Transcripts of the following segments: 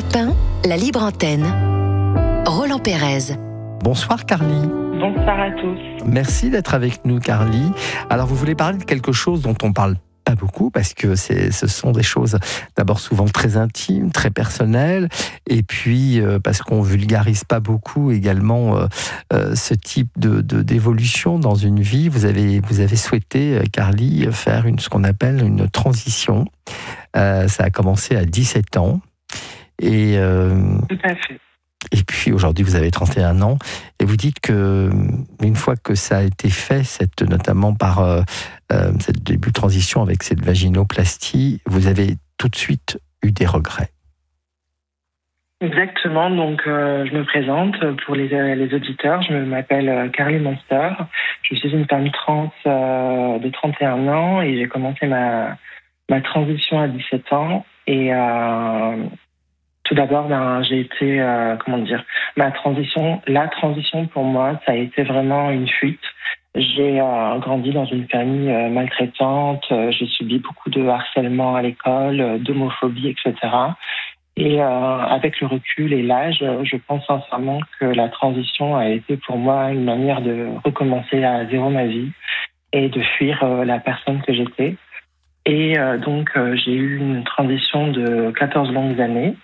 Europe 1, la libre antenne. Roland Pérez. Bonsoir Carly. Bonsoir à tous. Merci d'être avec nous Carly. Alors vous voulez parler de quelque chose dont on parle pas beaucoup parce que ce sont des choses d'abord souvent très intimes, très personnelles, et puis parce qu'on vulgarise pas beaucoup également ce type d'évolution dans une vie. Vous avez souhaité, Carly, faire ce qu'on appelle une transition. Ça a commencé à 17 ans. Et, tout à fait. Et puis aujourd'hui, vous avez 31 ans et vous dites que une fois que ça a été fait, notamment par cette début de transition avec cette vaginoplastie, vous avez tout de suite eu des regrets. Exactement. Donc, je me présente pour les auditeurs. Je m'appelle Carly Monster. Je suis une femme trans de 31 ans et j'ai commencé ma transition à 17 ans. Et tout d'abord, j'ai été, la transition pour moi, ça a été vraiment une fuite. J'ai grandi dans une famille maltraitante, j'ai subi beaucoup de harcèlement à l'école, d'homophobie, etc. Et avec le recul et l'âge, je pense sincèrement que la transition a été pour moi une manière de recommencer à zéro ma vie et de fuir la personne que j'étais. Et donc, j'ai eu une transition de 14 longues années,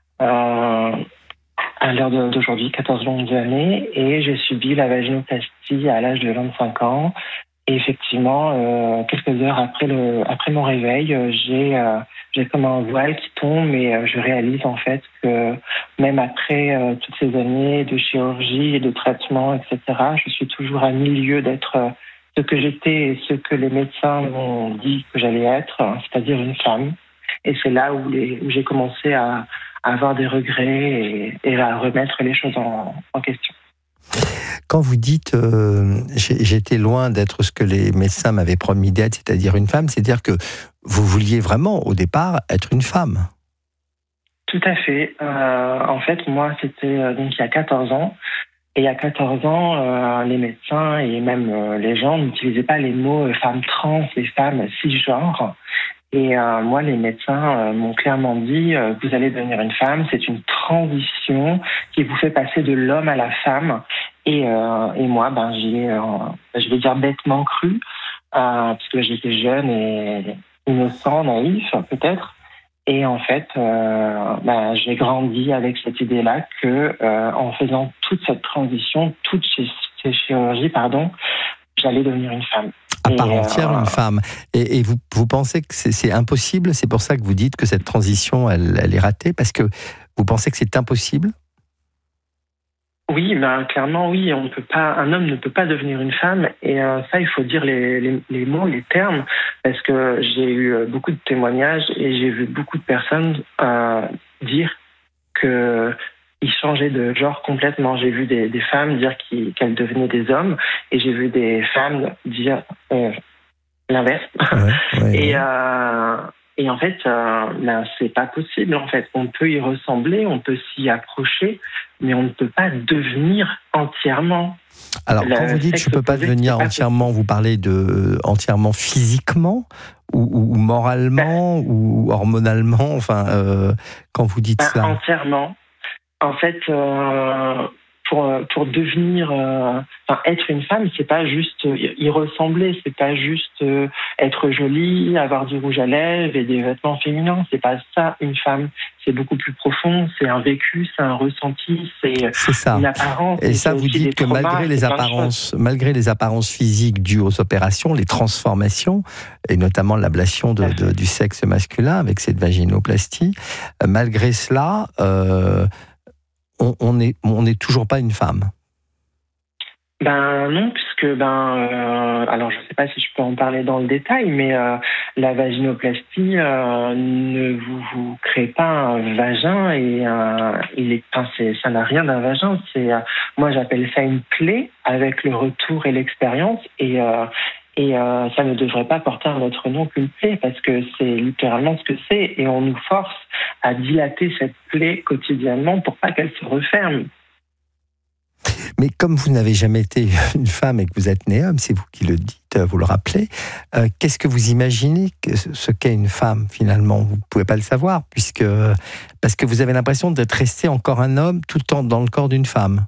à l'heure d'aujourd'hui, 14 longues années, et j'ai subi la vaginoplastie à l'âge de 25 ans. Et effectivement, quelques heures après mon réveil, j'ai comme un voile qui tombe et je réalise en fait que même après toutes ces années de chirurgie et de traitement, etc., je suis toujours à milieu d'être ce que j'étais et ce que les médecins m'ont dit que j'allais être, c'est-à-dire une femme. Et c'est là où j'ai commencé à avoir des regrets et à remettre les choses en question. Quand vous dites j'étais loin d'être ce que les médecins m'avaient promis d'être, c'est-à-dire une femme, c'est-à-dire que vous vouliez vraiment au départ être une femme? Tout à fait. En fait, moi, c'était donc il y a 14 ans. Et il y a 14 ans, les médecins et même les gens n'utilisaient pas les mots femmes trans et femmes cisgenres. Et moi, les médecins m'ont clairement dit vous allez devenir une femme, c'est une transition qui vous fait passer de l'homme à la femme. Et moi, je vais dire bêtement cru, parce que j'étais jeune et innocent, naïf peut-être. Et en fait, j'ai grandi avec cette idée-là que en faisant toute cette transition, toutes ces chirurgies, j'allais devenir une femme. À part entière, une femme. Et vous pensez que c'est impossible? C'est pour ça que vous dites que cette transition, elle est ratée? Parce que vous pensez que c'est impossible? Oui, clairement, oui. Un homme ne peut pas devenir une femme. Et ça, il faut dire les mots, les termes. Parce que j'ai eu beaucoup de témoignages et j'ai vu beaucoup de personnes dire qu'ils changeaient de genre complètement. J'ai vu des femmes dire qu'elles devenaient des hommes et j'ai vu des femmes dire l'inverse. Ouais. Et en fait, c'est pas possible. En fait, on peut y ressembler, on peut s'y approcher, mais on ne peut pas devenir entièrement. Alors, quand vous dites je ne peux pas devenir entièrement, vous parlez de entièrement physiquement ou moralement ou hormonalement, quand vous dites ça? Entièrement. En fait, pour devenir, être une femme, c'est pas juste y ressembler, c'est pas juste être jolie, avoir du rouge à lèvres et des vêtements féminins. C'est pas ça une femme. C'est beaucoup plus profond. C'est un vécu, c'est un ressenti, c'est ça. Une apparence. Et ça, vous dites que malgré les apparences physiques dues aux opérations, les transformations et notamment l'ablation du sexe masculin avec cette vaginoplastie, malgré cela. On n'est toujours pas une femme. Non, puisque alors je ne sais pas si je peux en parler dans le détail, mais la vaginoplastie ne vous crée pas un vagin et ça n'a rien d'un vagin. Moi j'appelle ça une plaie avec le retour et l'expérience et ça ne devrait pas porter un autre nom qu'une plaie parce que c'est littéralement ce que c'est et on nous force à dilater cette plaie quotidiennement pour pas qu'elle se referme. Mais comme vous n'avez jamais été une femme et que vous êtes né homme, c'est vous qui le dites, vous le rappelez, qu'est-ce que vous imaginez ce qu'est une femme finalement? Vous ne pouvez pas le savoir, parce que vous avez l'impression d'être resté encore un homme tout en dans le corps d'une femme.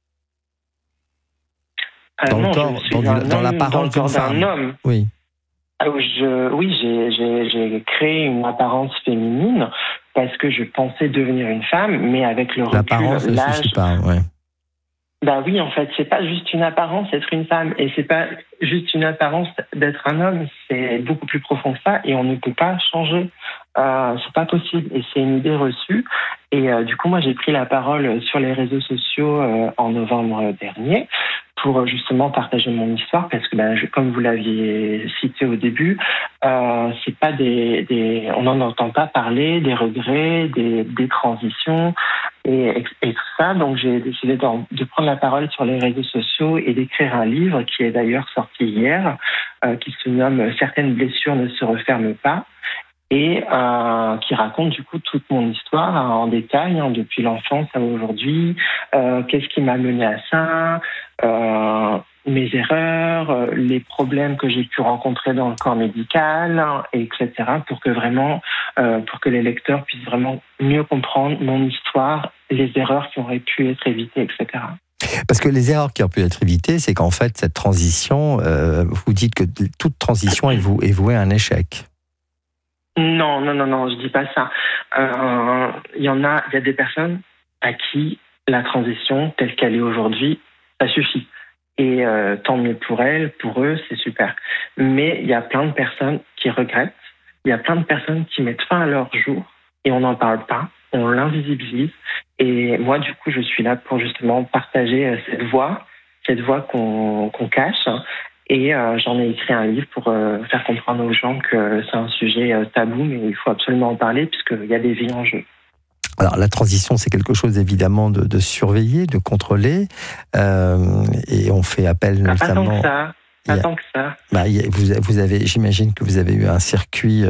Dans l'apparence d'une femme. Oui. Oui, j'ai créé une apparence féminine parce que je pensais devenir une femme, mais avec le recul, l'âge... Bah oui, en fait, c'est pas juste une apparence d'être une femme, et c'est pas juste une apparence d'être un homme, c'est beaucoup plus profond que ça, et on ne peut pas changer. C'est pas possible, et c'est une idée reçue. Et du coup, moi, j'ai pris la parole sur les réseaux sociaux en novembre dernier pour justement partager mon histoire, parce que comme vous l'aviez cité au début, c'est pas on n'en entend pas parler des regrets, des transitions et tout ça. Donc j'ai décidé de prendre la parole sur les réseaux sociaux et d'écrire un livre qui est d'ailleurs sorti hier, qui se nomme Certaines blessures ne se referment pas, et qui raconte du coup toute mon histoire en détail, depuis l'enfance à aujourd'hui, qu'est-ce qui m'a mené à ça, mes erreurs, les problèmes que j'ai pu rencontrer dans le corps médical, etc., pour que les lecteurs puissent vraiment mieux comprendre mon histoire, les erreurs qui auraient pu être évitées, etc. Parce que les erreurs qui ont pu être évitées, c'est qu'en fait, cette transition, vous dites que toute transition est vouée à un échec. Non, je dis pas ça. Il y a des personnes à qui la transition telle qu'elle est aujourd'hui, ça suffit. Et tant mieux pour elles, pour eux, c'est super. Mais il y a plein de personnes qui regrettent, il y a plein de personnes qui mettent fin à leur jour et on n'en parle pas, on l'invisibilise. Et moi, du coup, je suis là pour justement partager cette voix qu'on cache. Et j'en ai écrit un livre pour faire comprendre aux gens que c'est un sujet tabou, mais il faut absolument en parler puisqu'il y a des vies en jeu. Alors la transition, c'est quelque chose évidemment de surveiller, de contrôler, et on fait appel notamment... Pas tant que ça. Vous avez, j'imagine que vous avez eu un circuit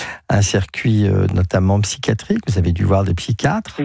notamment psychiatrique. Vous avez dû voir des psychiatres.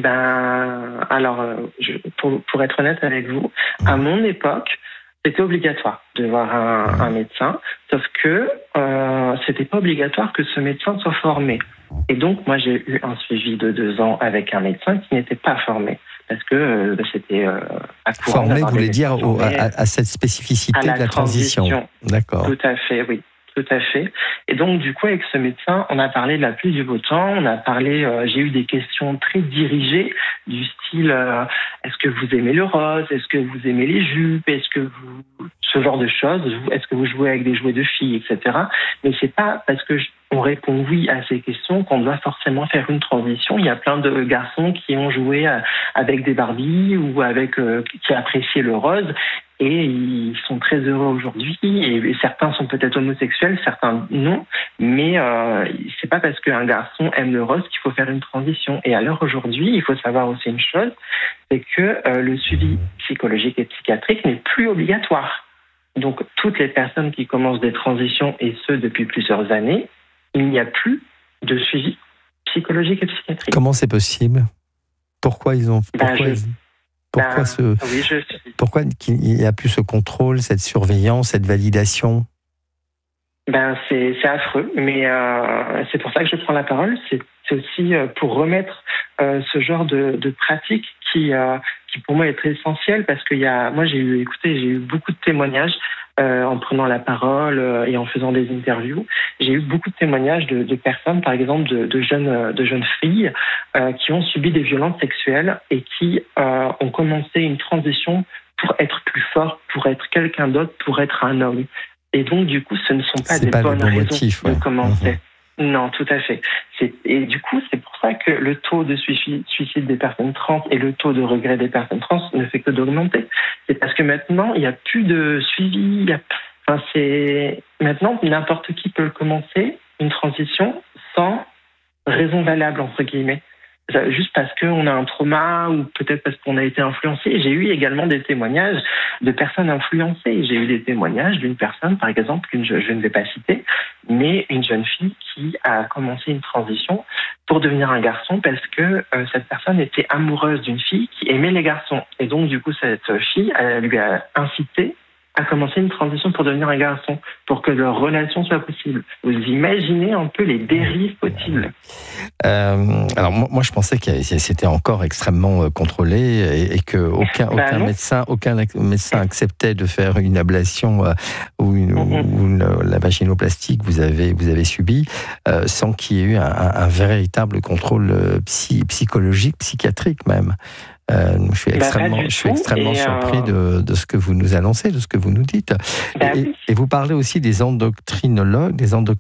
Pour être honnête avec vous, à mon époque, c'était obligatoire de voir un médecin, sauf que c'était pas obligatoire que ce médecin soit formé. Et donc, moi, j'ai eu un suivi de 2 ans avec un médecin qui n'était pas formé, parce que c'était à courant. Formé, vous voulez dire à cette spécificité de la transition. D'accord. Tout à fait, oui. Tout à fait. Et donc, du coup, avec ce médecin, on a parlé de la pluie du beau temps. On a parlé, j'ai eu des questions très dirigées du style est-ce que vous aimez le rose? Est-ce que vous aimez les jupes? Ce genre de choses. Est-ce que vous jouez avec des jouets de filles, etc. Mais c'est pas parce que on répond oui à ces questions qu'on doit forcément faire une transition. Il y a plein de garçons qui ont joué avec des Barbies ou qui appréciaient le rose. Et ils sont très heureux aujourd'hui. Et certains sont peut-être homosexuels, certains non. Mais c'est pas parce qu'un garçon aime le rose qu'il faut faire une transition. Et à l'heure aujourd'hui, il faut savoir aussi une chose, c'est que le suivi psychologique et psychiatrique n'est plus obligatoire. Donc toutes les personnes qui commencent des transitions, et ce depuis plusieurs années, il n'y a plus de suivi psychologique et psychiatrique. Comment c'est possible? Pourquoi pourquoi il n'y a plus ce contrôle, cette surveillance, cette validation? C'est affreux, mais c'est pour ça que je prends la parole. C'est aussi pour remettre ce genre de pratique qui pour moi est très essentiel, parce que moi j'ai eu beaucoup de témoignages en prenant la parole et en faisant des interviews. J'ai eu beaucoup de témoignages de personnes, par exemple de jeunes filles qui ont subi des violences sexuelles et qui ont commencé une transition pour être plus fort, pour être quelqu'un d'autre, pour être un homme. Et donc du coup, ce ne sont pas des bonnes raisons de commencer. Non, tout à fait. Et du coup, c'est pour ça que le taux de suicide des personnes trans et le taux de regret des personnes trans ne fait que d'augmenter. C'est parce que maintenant, il n'y a plus de suivi. Maintenant, n'importe qui peut commencer une transition sans raison valable, entre guillemets. juste parce qu'on a un trauma ou peut-être parce qu'on a été influencé. J'ai eu également des témoignages de personnes influencées. J'ai eu des témoignages d'une personne, par exemple, je ne vais pas citer, mais une jeune fille qui a commencé une transition pour devenir un garçon parce que cette personne était amoureuse d'une fille qui aimait les garçons. Et donc, du coup, cette fille lui a incité à commencer une transition pour devenir un garçon, pour que leur relation soit possible. Vous imaginez un peu les dérives possibles. Alors moi, je pensais que c'était encore extrêmement contrôlé et que aucun médecin acceptait de faire une ablation ou la vaginoplastie que vous avez subie sans qu'il y ait eu un véritable contrôle psychologique, psychiatrique même. Je suis extrêmement surpris de ce que vous nous annoncez, de ce que vous nous dites. Et vous parlez aussi des endocrinologues,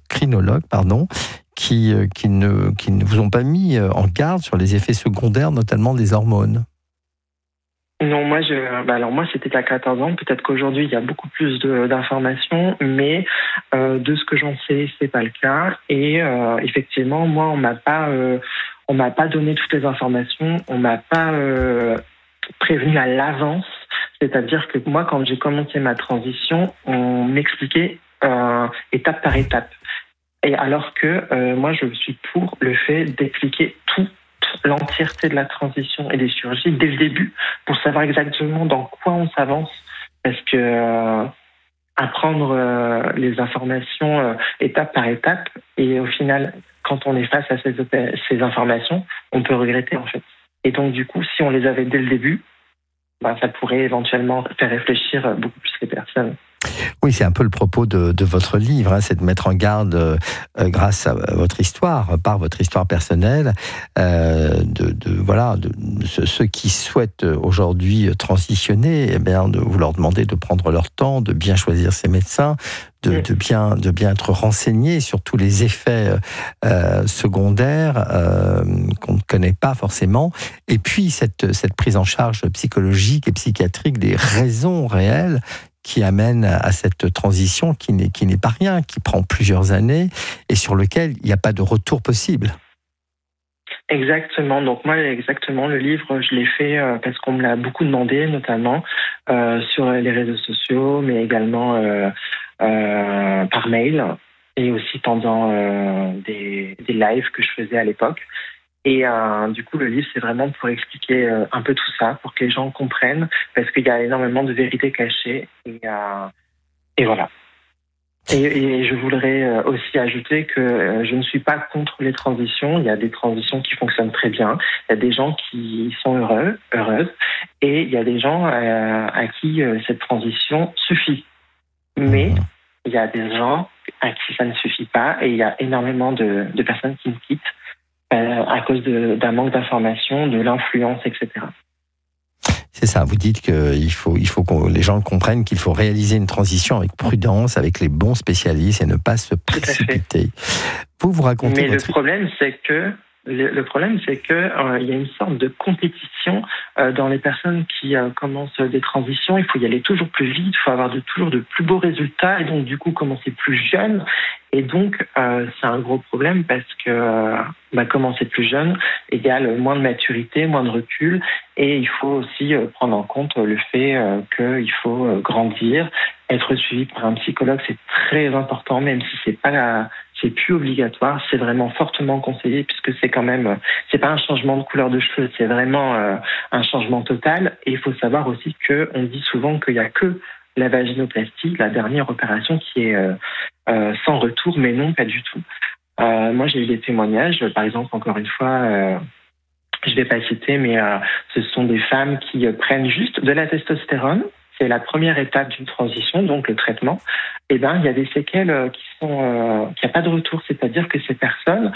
qui ne vous ont pas mis en garde sur les effets secondaires, notamment des hormones. Non, moi, c'était à 14 ans. Peut-être qu'aujourd'hui, il y a beaucoup plus d'informations, mais de ce que j'en sais, c'est pas le cas. Et effectivement, moi, on m'a pas donné toutes les informations. On m'a pas prévenu à l'avance. C'est-à-dire que moi, quand j'ai commencé ma transition, on m'expliquait étape par étape. Et alors que moi, je suis pour le fait d'expliquer l'entièreté de la transition et des chirurgies dès le début pour savoir exactement dans quoi on s'avance. Parce que apprendre les informations étape par étape et au final, quand on est face à ces informations, on peut regretter en fait. Et donc du coup, si on les avait dès le début, ça pourrait éventuellement faire réfléchir beaucoup plus les personnes. Oui, c'est un peu le propos de votre livre, c'est de mettre en garde, grâce à votre histoire, par votre histoire personnelle, ceux qui souhaitent aujourd'hui transitionner, de vous leur demander de prendre leur temps, de bien choisir ses médecins, de bien être renseigné sur tous les effets secondaires qu'on ne connaît pas forcément, et puis cette prise en charge psychologique et psychiatrique des raisons réelles qui amène à cette transition qui n'est pas rien, qui prend plusieurs années et sur lequel il n'y a pas de retour possible. Exactement. Donc moi, le livre, je l'ai fait parce qu'on me l'a beaucoup demandé, notamment sur les réseaux sociaux, mais également par mail et aussi pendant des lives que je faisais à l'époque. Et du coup, le livre, c'est vraiment pour expliquer un peu tout ça, pour que les gens comprennent, parce qu'il y a énormément de vérités cachées. Et voilà. Et je voudrais aussi ajouter que je ne suis pas contre les transitions. Il y a des transitions qui fonctionnent très bien. Il y a des gens qui sont heureuses. Et il y a des gens à qui cette transition suffit. Mais il y a des gens à qui ça ne suffit pas. Et il y a énormément de personnes qui me quittent à cause d'un manque d'information, de l'influence, etc. C'est ça, vous dites qu'il faut que les gens comprennent qu'il faut réaliser une transition avec prudence, avec les bons spécialistes et ne pas se précipiter. Vous racontez. Mais le problème, c'est que il y a une sorte de compétition dans les personnes qui commencent des transitions. Il faut y aller toujours plus vite, il faut avoir toujours de plus beaux résultats et donc du coup commencer plus jeune. Et donc c'est un gros problème parce que commencer plus jeune égale moins de maturité, moins de recul, et il faut aussi prendre en compte le fait qu'il faut grandir, être suivi par un psychologue, c'est très important, même si c'est plus obligatoire, c'est vraiment fortement conseillé puisque c'est quand même, c'est pas un changement de couleur de cheveux, c'est vraiment un changement total. Et il faut savoir aussi qu'on dit souvent qu'il n'y a que la vaginoplastie, la dernière opération qui est sans retour, mais non, pas du tout. Moi, j'ai eu des témoignages, par exemple, encore une fois, je vais pas citer, mais ce sont des femmes qui prennent juste de la testostérone. C'est la première étape d'une transition, donc le traitement. Et il y a des séquelles qui a pas de retour, c'est-à-dire que ces personnes,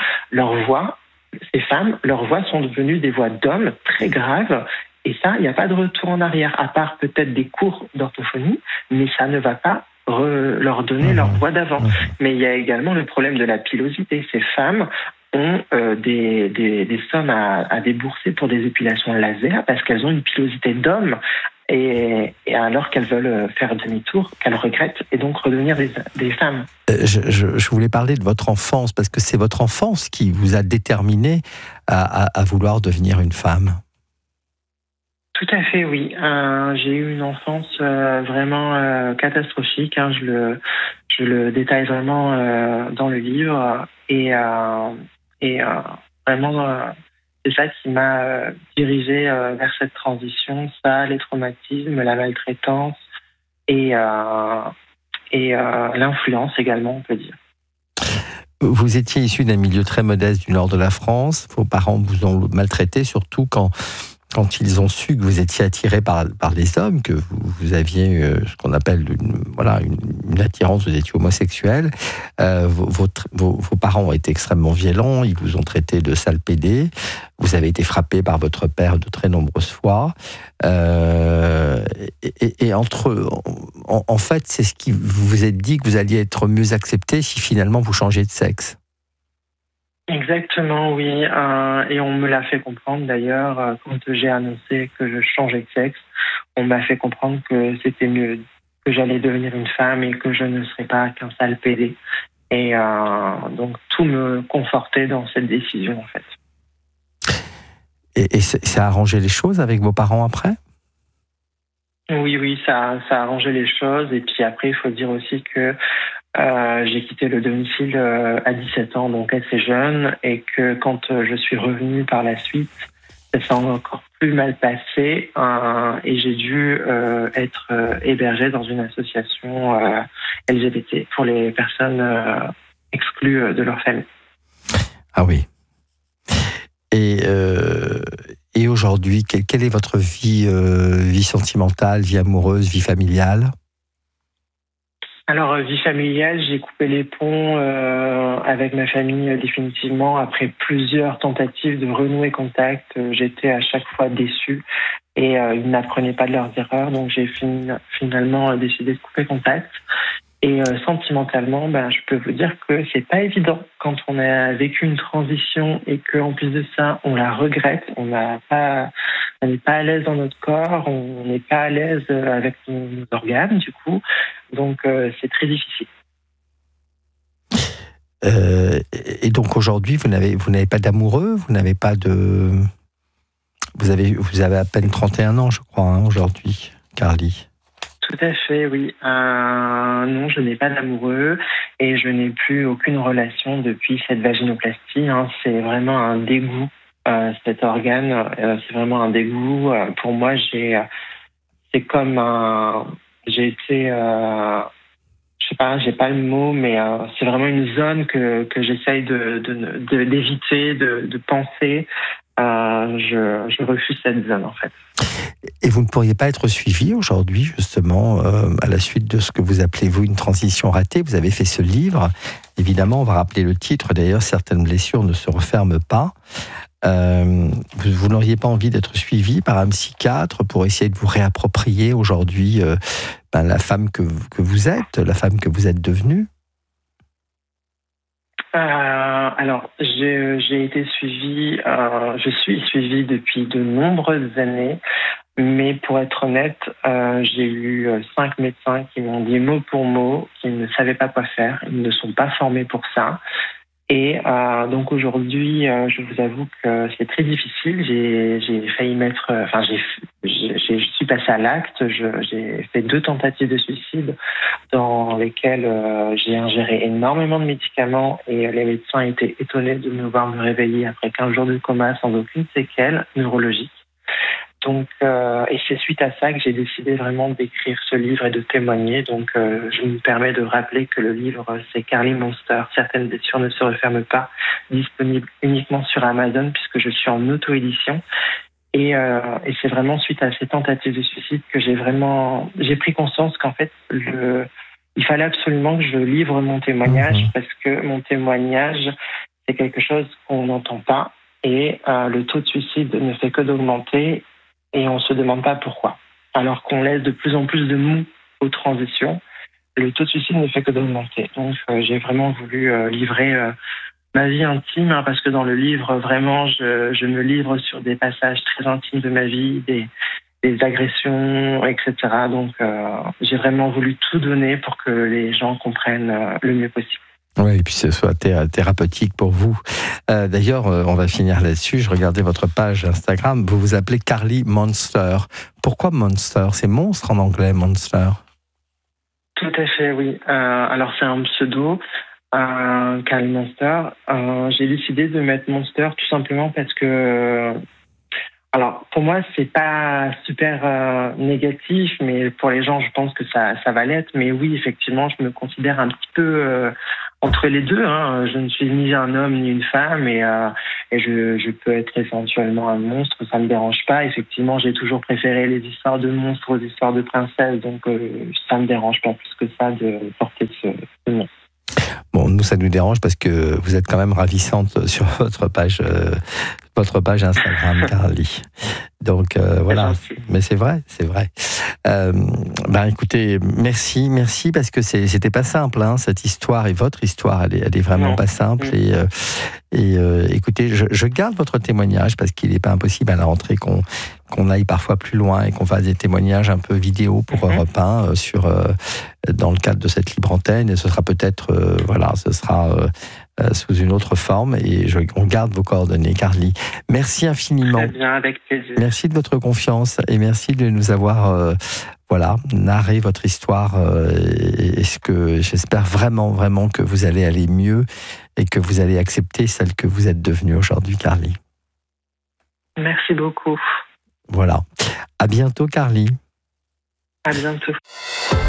ces femmes, leurs voix sont devenues des voix d'hommes très graves. Et ça, il n'y a pas de retour en arrière, à part peut-être des cours d'orthophonie, mais ça ne va pas leur donner leur voix d'avant. Mais il y a également le problème de la pilosité. Ces femmes ont des sommes à débourser pour des épilations laser parce qu'elles ont une pilosité d'homme et alors qu'elles veulent faire demi-tour, qu'elles regrettent et donc redevenir des femmes. Je voulais parler de votre enfance, parce que c'est votre enfance qui vous a déterminé à vouloir devenir une femme. Tout à fait, oui. J'ai eu une enfance vraiment catastrophique. Je le détaille vraiment dans le livre. Et vraiment, c'est ça qui m'a dirigée vers cette transition. Ça, les traumatismes, la maltraitance et l'influence également, on peut dire. Vous étiez issu d'un milieu très modeste du nord de la France. Vos parents vous ont maltraité, surtout quand ils ont su que vous étiez attiré par les hommes, que vous aviez ce qu'on appelle une attirance, vous étiez homosexuel. Vos parents ont été extrêmement violents, ils vous ont traité de sale pédé. Vous avez été frappé par votre père de très nombreuses fois. En fait, c'est ce qui vous vous êtes dit, que vous alliez être mieux accepté si finalement vous changez de sexe. Exactement, oui. Et on me l'a fait comprendre d'ailleurs quand j'ai annoncé que je changeais de sexe. On m'a fait comprendre que c'était mieux, que j'allais devenir une femme et que je ne serais pas qu'un sale pédé. Et donc tout me confortait dans cette décision en fait. Et ça a arrangé les choses avec vos parents après ? Oui, ça a arrangé les choses. Et puis après, il faut dire aussi que j'ai quitté le domicile à 17 ans, donc assez jeune, et que quand je suis revenue par la suite, ça s'est encore plus mal passé et j'ai dû être hébergée dans une association LGBT pour les personnes exclues de leur famille. Ah oui. Et aujourd'hui, quelle est votre vie sentimentale, vie amoureuse, vie familiale ? Alors, vie familiale, j'ai coupé les ponts avec ma famille définitivement. Après plusieurs tentatives de renouer contact, j'étais à chaque fois déçue et ils n'apprenaient pas de leurs erreurs. Donc, j'ai finalement décidé de couper contact. Et sentimentalement, je peux vous dire que c'est pas évident quand on a vécu une transition et qu'en plus de ça, on la regrette. On n'est pas à l'aise dans notre corps, on n'est pas à l'aise avec nos organes, du coup. Donc, c'est très difficile. Et donc, aujourd'hui, vous n'avez pas d'amoureux, vous n'avez pas de... Vous avez à peine 31 ans, je crois, aujourd'hui, Carly. Tout à fait, oui. Non, je n'ai pas d'amoureux et je n'ai plus aucune relation depuis cette vaginoplastie. C'est vraiment un dégoût, cet organe. C'est vraiment un dégoût. Pour moi, c'est comme j'ai été... je sais pas, j'ai pas le mot, mais c'est vraiment une zone que j'essaye d'éviter, de penser. Je refuse cette zone, en fait. Et vous ne pourriez pas être suivi aujourd'hui, justement, à la suite de ce que vous appelez, vous, une transition ratée. Vous avez fait ce livre. Évidemment, on va rappeler le titre. D'ailleurs, certaines blessures ne se referment pas. Vous n'auriez pas envie d'être suivi par un psychiatre pour essayer de vous réapproprier aujourd'hui la femme que vous êtes, la femme que vous êtes devenue ? Alors, j'ai été suivie, je suis suivie depuis de nombreuses années, mais pour être honnête, j'ai eu 5 médecins qui m'ont dit mot pour mot qu'ils ne savaient pas quoi faire, ils ne sont pas formés pour ça. Et donc aujourd'hui, je vous avoue que c'est très difficile. J'ai failli je suis passée à l'acte. J'ai fait 2 tentatives de suicide dans lesquelles j'ai ingéré énormément de médicaments et les médecins étaient étonnés de me voir me réveiller après 15 jours de coma sans aucune séquelle neurologique. Donc, et c'est suite à ça que j'ai décidé vraiment d'écrire ce livre et de témoigner. Donc, je me permets de rappeler que le livre, c'est Carly Monster, Certaines blessures ne se referment pas, disponible uniquement sur Amazon puisque je suis en auto-édition. Et c'est vraiment suite à ces tentatives de suicide que j'ai pris conscience qu'en fait, il fallait absolument que je livre mon témoignage parce que mon témoignage, c'est quelque chose qu'on n'entend pas et le taux de suicide ne fait que d'augmenter. Et on ne se demande pas pourquoi. Alors qu'on laisse de plus en plus de mou aux transitions, le taux de suicide ne fait que d'augmenter. Donc j'ai vraiment voulu livrer ma vie intime, parce que dans le livre, vraiment, je me livre sur des passages très intimes de ma vie, des des agressions, etc. Donc, j'ai vraiment voulu tout donner pour que les gens comprennent le mieux possible. Oui, et puis ce soit thérapeutique pour vous. D'ailleurs, on va finir là-dessus. Je regardais votre page Instagram. Vous vous appelez Carly Monster. Pourquoi Monster? C'est monstre en anglais, Monster. Tout à fait, oui. Alors, c'est un pseudo, Carly Monster. J'ai décidé de mettre Monster tout simplement parce que... alors, pour moi, c'est pas super négatif, mais pour les gens, je pense que ça va l'être. Mais oui, effectivement, je me considère un petit peu entre les deux. Hein. Je ne suis ni un homme ni une femme, et je peux être éventuellement un monstre. Ça me dérange pas. Effectivement, j'ai toujours préféré les histoires de monstres aux histoires de princesses, donc ça me dérange pas plus que ça de porter ce nom. Bon, nous, ça nous dérange parce que vous êtes quand même ravissante sur votre page Instagram, Carly. Donc, voilà. Mais c'est vrai. Écoutez, merci, parce que c'était pas simple, hein, cette histoire, et votre histoire, elle est vraiment pas simple. Et écoutez, je garde votre témoignage parce qu'il n'est pas impossible à la rentrée qu'on aille parfois plus loin et qu'on fasse des témoignages un peu vidéo pour Europe 1 dans le cadre de cette libre antenne. Et ce sera peut-être, ce sera sous une autre forme. Et on garde vos coordonnées, Carly. Merci infiniment. Très bien, avec plaisir. Merci de votre confiance et merci de nous avoir narré votre histoire. Et ce que j'espère vraiment que vous allez aller mieux et que vous allez accepter celle que vous êtes devenue aujourd'hui, Carly. Merci beaucoup. Voilà. À bientôt, Carly. À bientôt.